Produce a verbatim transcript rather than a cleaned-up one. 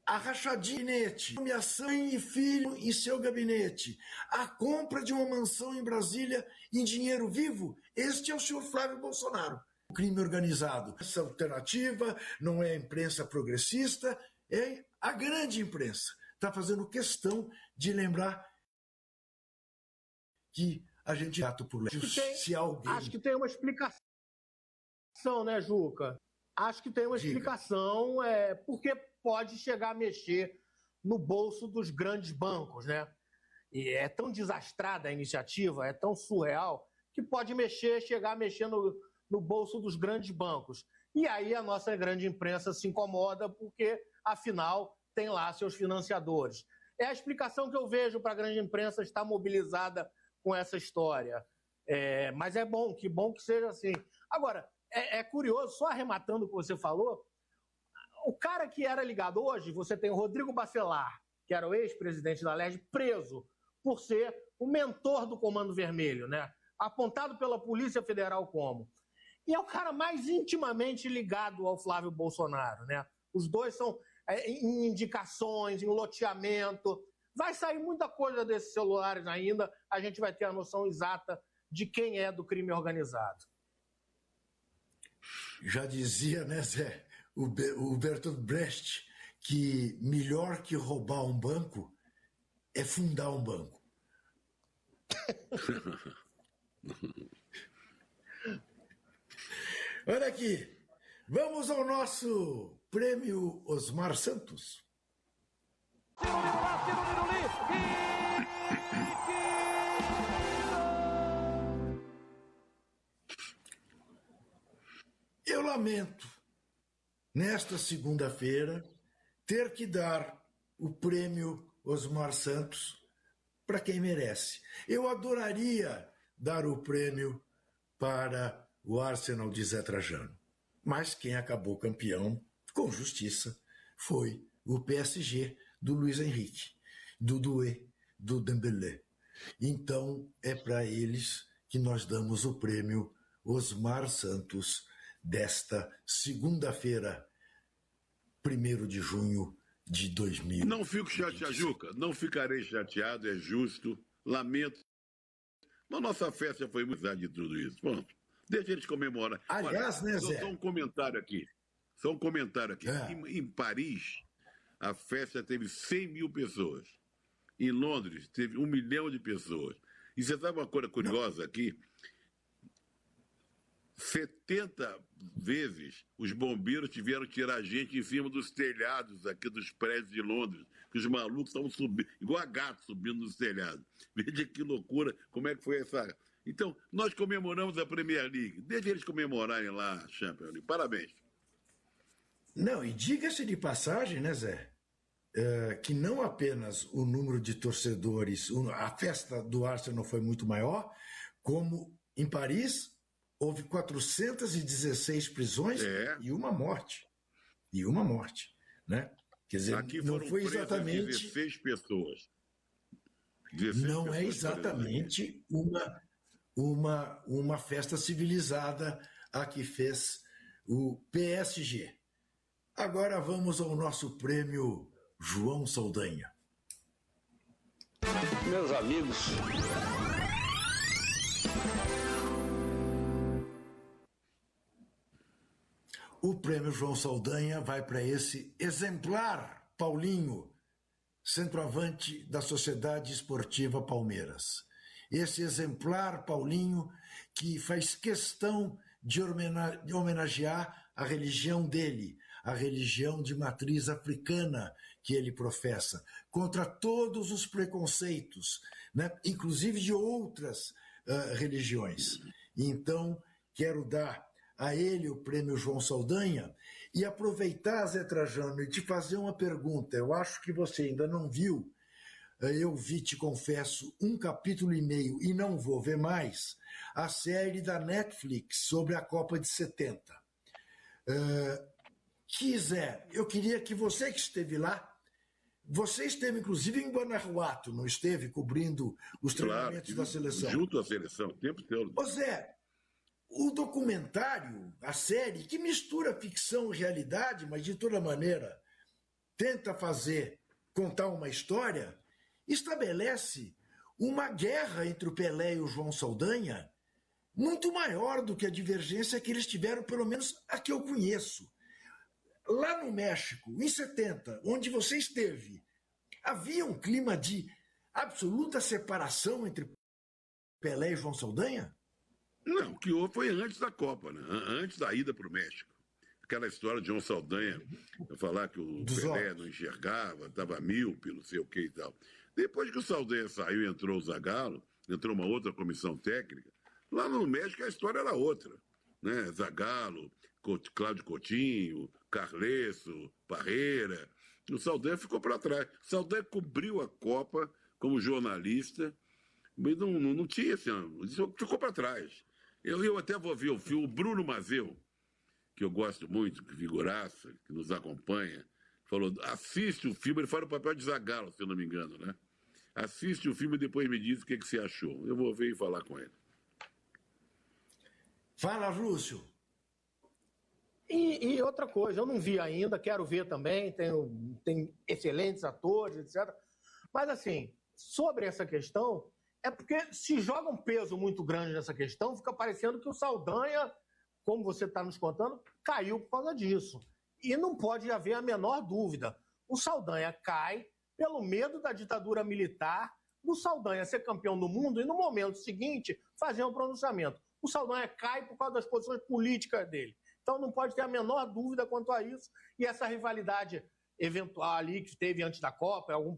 a rachadinha, nomeação e filho em seu gabinete, a compra de uma mansão em Brasília em dinheiro vivo, este é o senhor Flávio Bolsonaro. O crime organizado. Essa alternativa não é a imprensa progressista, é a grande imprensa. Está fazendo questão de lembrar que a gente ato por lei. Se alguém... Acho que tem uma explicação, né, Juca? Acho que tem uma Diga. explicação, é, porque pode chegar a mexer no bolso dos grandes bancos, né? E é tão desastrada a iniciativa, é tão surreal, que pode mexer, chegar a mexer no, no bolso dos grandes bancos. E aí a nossa grande imprensa se incomoda porque, afinal, tem lá seus financiadores. É a explicação que eu vejo para a grande imprensa estar mobilizada com essa história. É, mas é bom, que bom que seja assim. Agora, é, é curioso, só arrematando o que você falou, o cara que era ligado hoje, você tem o Rodrigo Bacelar, que era o ex-presidente da L E R J, preso por ser o mentor do Comando Vermelho, né? Apontado pela Polícia Federal como. E é o cara mais intimamente ligado ao Flávio Bolsonaro, né? Os dois são é, em indicações, em loteamento. Vai sair muita coisa desses celulares ainda, a gente vai ter a noção exata de quem é do crime organizado. Já dizia, né, Zé, o, Be- o Bertolt Brecht, que melhor que roubar um banco é fundar um banco. Olha aqui, vamos ao nosso prêmio Osmar Santos. Eu lamento, nesta segunda-feira, ter que dar o prêmio Osmar Santos para quem merece. Eu adoraria dar o prêmio para o Arsenal de Zé Trajano, mas quem acabou campeão, com justiça, foi o P S G do Luiz Henrique, do Doué, do Dembélé. Então é para eles que nós damos o prêmio Osmar Santos desta segunda-feira, primeiro de junho de dois mil. Não fico chateado, Juca, não ficarei chateado, é justo, lamento. Mas nossa festa foi muito de tudo isso. Pronto, deixa eles comemorar. Aliás, Olha, né, só, Zé? só um comentário aqui. Só um comentário aqui. É. Em, em Paris, a festa teve cem mil pessoas. Em Londres, teve um milhão de pessoas. E você sabe uma coisa curiosa aqui? setenta vezes os bombeiros tiveram que tirar gente em cima dos telhados aqui dos prédios de Londres, que os malucos estavam subindo, igual a gato subindo nos telhados. Veja que loucura, como é que foi essa... Então, nós comemoramos a Premier League. Deixa eles comemorarem lá a Champions League. Parabéns. Não, e diga-se de passagem, né, Zé, é, que não apenas o número de torcedores, a festa do Arsenal foi muito maior, como em Paris houve quatrocentas e dezesseis prisões É. e uma morte. E uma morte, né? Quer dizer, Aqui não foram foi presas exatamente... dezesseis pessoas. dezesseis Não pessoas é exatamente uma, uma, uma festa civilizada a que fez o P S G. Agora vamos ao nosso prêmio João Saldanha. Meus amigos, o prêmio João Saldanha vai para esse exemplar Paulinho, centroavante da Sociedade Esportiva Palmeiras. Esse exemplar Paulinho que faz questão de homena- de homenagear a religião dele, a religião de matriz africana que ele professa, contra todos os preconceitos, né, inclusive de outras uh, religiões. Então, quero dar a ele o prêmio João Saldanha e aproveitar, Zé Trajano, e te fazer uma pergunta. Eu acho que você ainda não viu. Eu vi, te confesso, um capítulo e meio e não vou ver mais, a série da Netflix sobre a Copa de setenta. Uh, que, Zé, eu queria que você que esteve lá, você esteve inclusive em Guanajuato, não esteve, cobrindo os treinamentos Claro, da seleção? junto à seleção, o tempo todo. Ô Zé, o documentário, a série, que mistura ficção e realidade, mas de toda maneira tenta fazer, contar uma história, estabelece uma guerra entre o Pelé e o João Saldanha muito maior do que a divergência que eles tiveram, pelo menos a que eu conheço. Lá no México, em setenta, onde você esteve, havia um clima de absoluta separação entre Pelé e João Saldanha? Não, o que houve foi antes da Copa, né? Antes da ida para o México. Aquela história de João Saldanha falar que o Dos Pelé olhos. não enxergava, estava míope, não sei o que e tal. Depois que o Saldanha saiu e entrou o Zagallo, entrou uma outra comissão técnica, lá no México a história era outra. Né? Zagallo, Cláudio Coutinho, Carlesso, Parreira. O Saldanha ficou para trás. O Saldanha cobriu a Copa como jornalista, mas não, não, não tinha, assim, ficou para trás. Eu, eu até vou ver o filme, o Bruno Mazeu, que eu gosto muito, que figuraça, que nos acompanha, falou, assiste o filme, ele faz o papel de Zagallo, se eu não me engano, né? Assiste o filme e depois me diz o que, que você achou. Eu vou ver e falar com ele. Fala, Rússio. E, e outra coisa, eu não vi ainda, quero ver também, tem, tem excelentes atores, etcétera. Mas, assim, sobre essa questão, é porque se joga um peso muito grande nessa questão, fica parecendo que o Saldanha, como você está nos contando, caiu por causa disso. E não pode haver a menor dúvida. O Saldanha cai pelo medo da ditadura militar, do Saldanha ser campeão do mundo e, no momento seguinte, fazer um pronunciamento. O Saldanha cai por causa das posições políticas dele. Então não pode ter a menor dúvida quanto a isso. E essa rivalidade eventual ali que teve antes da Copa, algum